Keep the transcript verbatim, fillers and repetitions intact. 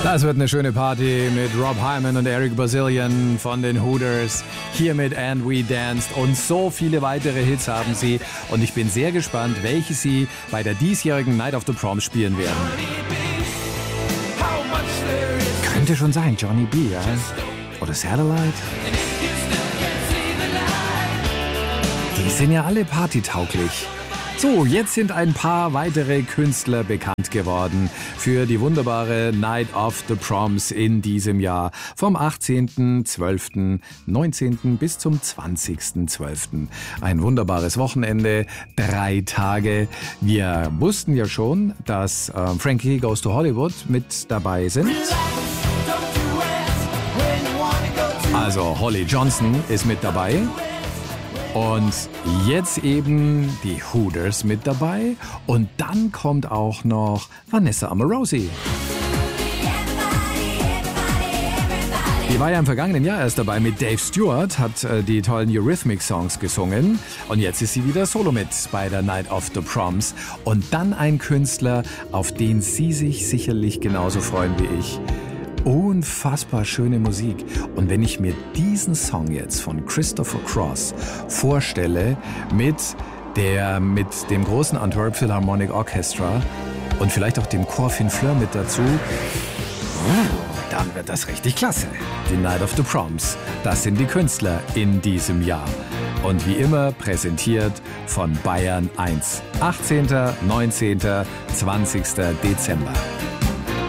Das wird eine schöne Party mit Rob Hyman und Eric Bazillion von den Hooters. Hier mit And We Danced. Und so viele weitere Hits haben sie. Und ich bin sehr gespannt, welche sie bei der diesjährigen Night of the Proms spielen werden. Könnte schon sein, Johnny B, ja? Oder Satellite? Die sind ja alle partytauglich. So, jetzt sind ein paar weitere Künstler bekannt geworden für die wunderbare Night of the Proms in diesem Jahr. Vom achtzehnten zwölften, neunzehnten bis zum zwanzigsten zwölften Ein wunderbares Wochenende, drei Tage. Wir wussten ja schon, dass äh, Frankie Goes to Hollywood mit dabei sind. Also Holly Johnson ist mit dabei. Und jetzt eben die Hooters mit dabei. Und dann kommt auch noch Vanessa Amorosi. Die war ja im vergangenen Jahr erst dabei mit Dave Stewart, hat äh, die tollen Eurythmics-Songs gesungen. Und jetzt ist sie wieder solo mit bei der Night of the Proms. Und dann ein Künstler, auf den Sie sich sicherlich genauso freuen wie ich. Unfassbar schöne Musik. Und wenn ich mir diesen Song jetzt von Christopher Cross vorstelle mit, der, mit dem großen Antwerp Philharmonic Orchestra und vielleicht auch dem Chor Finfleur mit dazu, dann wird das richtig klasse. Die Night of the Proms, das sind die Künstler in diesem Jahr. Und wie immer präsentiert von Bayern eins. achtzehnten, neunzehnten, zwanzigsten Dezember.